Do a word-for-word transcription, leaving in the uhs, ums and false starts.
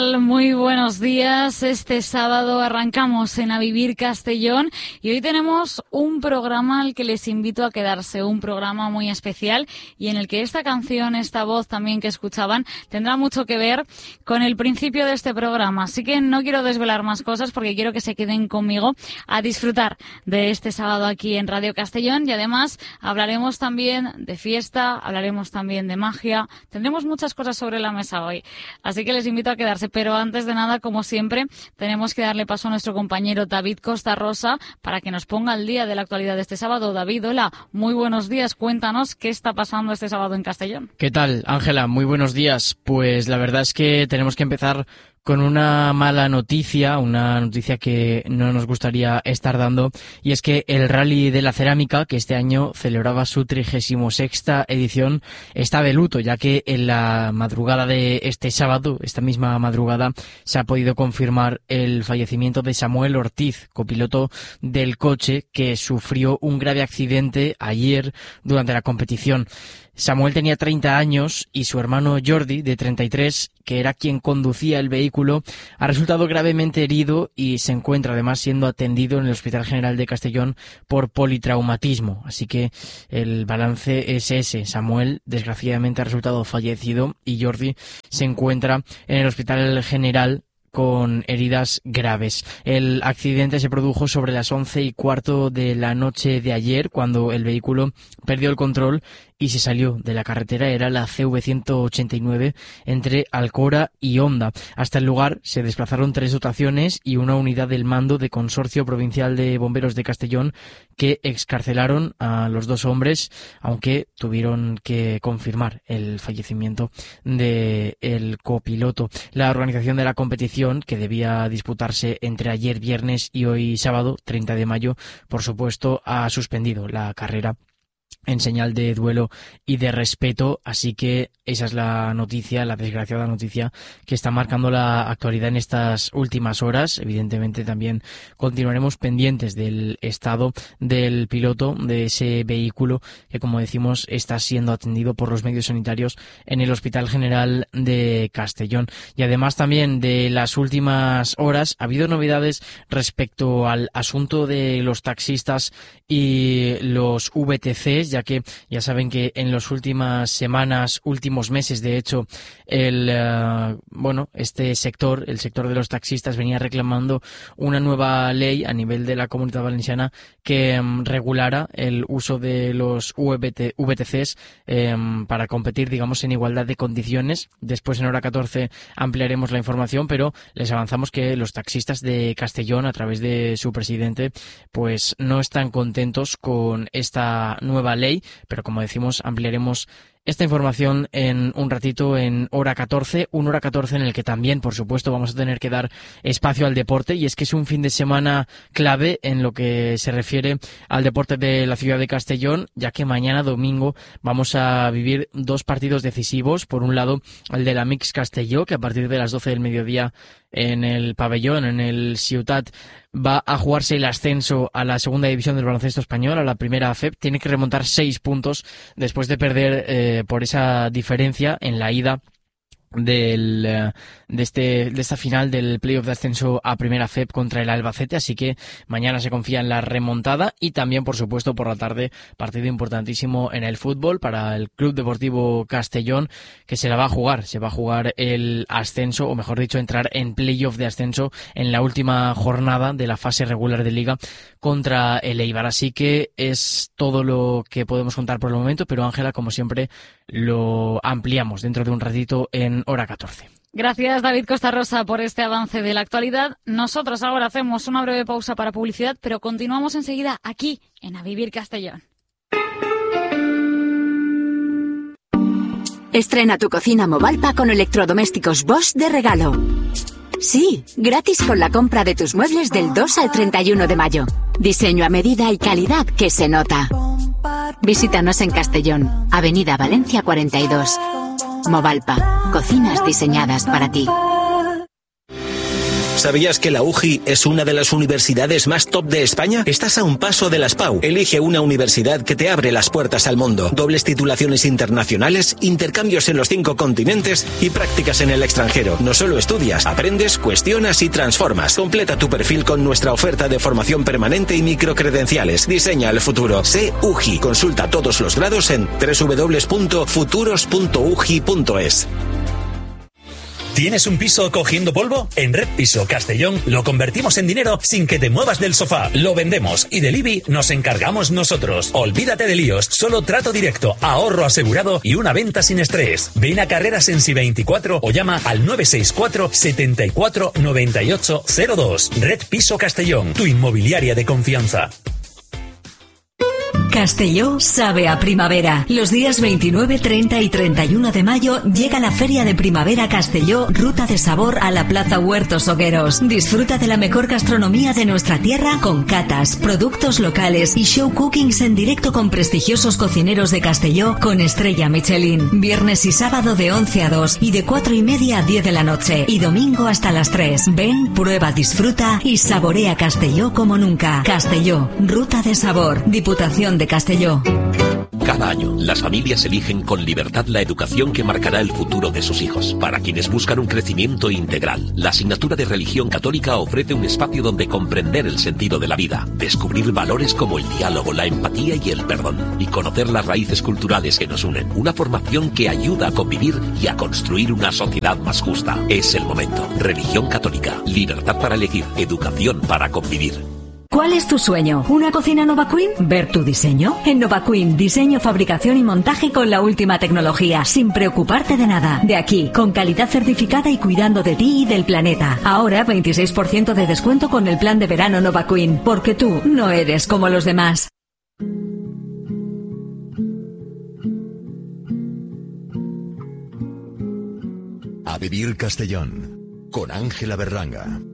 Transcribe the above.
Muy buenos días. Este sábado arrancamos en A Vivir Castellón y hoy tenemos un programa al que les invito a quedarse, un programa muy especial y en el que esta canción, esta voz también que escuchaban, tendrá mucho que ver con el principio de este programa. Así que no quiero desvelar más cosas porque quiero que se queden conmigo a disfrutar de este sábado aquí en Radio Castellón y además hablaremos también de fiesta, hablaremos también de magia, tendremos muchas cosas sobre la mesa hoy. Así que les invito a quedarse. Pero antes de nada, como siempre, tenemos que darle paso a nuestro compañero David Costa Rosa para que nos ponga al día de la actualidad de este sábado. David, hola, muy buenos días. Cuéntanos qué está pasando este sábado en Castellón. ¿Qué tal, Ángela? Muy buenos días. Pues la verdad es que tenemos que empezar con una mala noticia, una noticia que no nos gustaría estar dando, y es que el Rally de la Cerámica, que este año celebraba su trigésimo sexta edición, está de luto, ya que en la madrugada de este sábado, esta misma madrugada, se ha podido confirmar el fallecimiento de Samuel Ortiz, copiloto del coche que sufrió un grave accidente ayer durante la competición. Samuel tenía treinta años y su hermano Jordi, de treinta y tres, que era quien conducía el vehículo, ha resultado gravemente herido y se encuentra además siendo atendido en el Hospital General de Castellón por politraumatismo. Así que el balance es ese. Samuel, desgraciadamente, ha resultado fallecido y Jordi se encuentra en el Hospital General con heridas graves. El accidente se produjo sobre las once y cuarto de la noche de ayer, cuando el vehículo perdió el control y se salió de la carretera. Era la C V ciento ochenta y nueve entre Alcora y Honda. Hasta el lugar se desplazaron tres dotaciones y una unidad del mando de Consorcio Provincial de Bomberos de Castellón, que excarcelaron a los dos hombres, aunque tuvieron que confirmar el fallecimiento del copiloto. La organización de la competición, que debía disputarse entre ayer viernes y hoy sábado, treinta de mayo, por supuesto, ha suspendido la carrera en señal de duelo y de respeto, así que esa es la noticia, la desgraciada noticia que está marcando la actualidad en estas últimas horas. Evidentemente también continuaremos pendientes del estado del piloto de ese vehículo que, como decimos, está siendo atendido por los medios sanitarios en el Hospital General de Castellón. Y además también de las últimas horas ha habido novedades respecto al asunto de los taxistas y los V T Cs, ya que ya saben que en las últimas semanas, últimos meses, de hecho, el uh, bueno, este sector, el sector de los taxistas, venía reclamando una nueva ley a nivel de la Comunidad Valenciana que um, regulara el uso de los V T Cs um, para competir, digamos, en igualdad de condiciones. Después, en hora catorce, ampliaremos la información, pero les avanzamos que los taxistas de Castellón, a través de su presidente, pues no están contentos con esta nueva ley, pero como decimos, ampliaremos esta información en un ratito, en hora catorce, un hora catorce en el que también, por supuesto, vamos a tener que dar espacio al deporte, y es que es un fin de semana clave en lo que se refiere al deporte de la ciudad de Castellón, ya que mañana domingo vamos a vivir dos partidos decisivos. Por un lado, el de la Mix Castelló, que a partir de las doce del mediodía en el pabellón, en el Ciutat, va a jugarse el ascenso a la segunda división del baloncesto español, a la primera F E P. Tiene que remontar seis puntos después de perder eh, por esa diferencia en la ida del de este de esta final del playoff de ascenso a primera F E P contra el Albacete, así que mañana se confía en la remontada. Y también, por supuesto, por la tarde, partido importantísimo en el fútbol para el Club Deportivo Castellón, que se la va a jugar, se va a jugar el ascenso, o mejor dicho, entrar en playoff de ascenso en la última jornada de la fase regular de Liga contra el Eibar. Así que es todo lo que podemos contar por el momento, pero Ángela, como siempre, lo ampliamos dentro de un ratito en hora catorce. Gracias, David Costa Rosa, por este avance de la actualidad. Nosotros ahora hacemos una breve pausa para publicidad, pero continuamos enseguida aquí en A Vivir Castellón. Estrena tu cocina Movalpa con electrodomésticos Bosch de regalo. Sí, gratis con la compra de tus muebles del dos al treinta y uno de mayo. Diseño a medida y calidad que se nota. Visítanos en Castellón, Avenida Valencia cuarenta y dos. Movalpa, cocinas diseñadas para ti. ¿Sabías que la U J I es una de las universidades más top de España? Estás a un paso de las P A U. Elige una universidad que te abre las puertas al mundo. Dobles titulaciones internacionales, intercambios en los cinco continentes y prácticas en el extranjero. No solo estudias, aprendes, cuestionas y transformas. Completa tu perfil con nuestra oferta de formación permanente y microcredenciales. Diseña el futuro. Sé U J I. Consulta todos los grados en doble u doble u doble u punto futuros punto u j i punto es. ¿Tienes un piso cogiendo polvo? En Red Piso Castellón lo convertimos en dinero sin que te muevas del sofá. Lo vendemos y del I B I nos encargamos nosotros. Olvídate de líos, solo trato directo, ahorro asegurado y una venta sin estrés. Ven a Carreras Ensi veinticuatro o llama al nueve seis cuatro, setenta y cuatro, noventa y ocho cero dos. Red Piso Castellón, tu inmobiliaria de confianza. Castelló sabe a primavera. Los días veintinueve, treinta y treinta y uno de mayo llega la Feria de Primavera Castelló, Ruta de Sabor a la Plaza Huertos Hogueros. Disfruta de la mejor gastronomía de nuestra tierra con catas, productos locales y show cookings en directo con prestigiosos cocineros de Castelló con estrella Michelin. Viernes y sábado de once a dos y de cuatro y media a diez de la noche y domingo hasta las tres. Ven, prueba, disfruta y saborea Castelló como nunca. Castelló, Ruta de Sabor, Diputación de Castelló. Cada año, las familias eligen con libertad la educación que marcará el futuro de sus hijos. Para quienes buscan un crecimiento integral, la asignatura de religión católica ofrece un espacio donde comprender el sentido de la vida, descubrir valores como el diálogo, la empatía y el perdón, y conocer las raíces culturales que nos unen. Una formación que ayuda a convivir y a construir una sociedad más justa. Es el momento. Religión católica, libertad para elegir, educación para convivir. ¿Cuál es tu sueño? ¿Una cocina Nova Queen? ¿Ver tu diseño? En Nova Queen, diseño, fabricación y montaje con la última tecnología, sin preocuparte de nada. De aquí, con calidad certificada y cuidando de ti y del planeta. Ahora, veintiséis por ciento de descuento con el plan de verano Nova Queen, porque tú no eres como los demás. A vivir Castellón, con Ángela Berlanga.